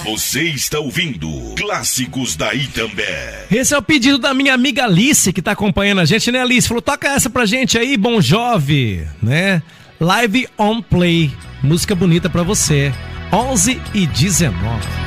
Você está ouvindo Clássicos da Itambé. Esse é o pedido da minha amiga Alice, que tá acompanhando a gente, né, Alice? Falou, toca essa pra gente aí, Bon Jovi, né? Live on Play, música bonita pra você. 11h19.